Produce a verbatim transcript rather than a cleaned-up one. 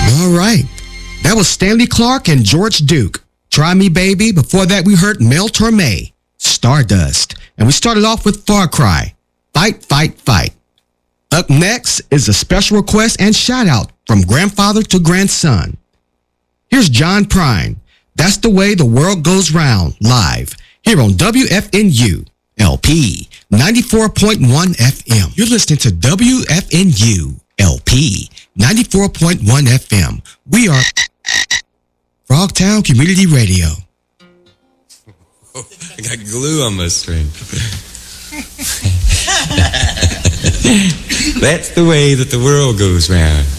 All right. That was Stanley Clarke and George Duke. Try Me Baby. Before that, we heard Mel Torme, Stardust. And we started off with Far Cry, Fight, Fight, Fight. Up next is a special request and shout out from grandfather to grandson. Here's John Prine. That's the Way the World Goes Round, live here on W F N U L P ninety-four point one F M. You're listening to W F N U L P ninety-four point one F M. We are Frogtown Community Radio. I got glue on my string. That's the way that the world goes round.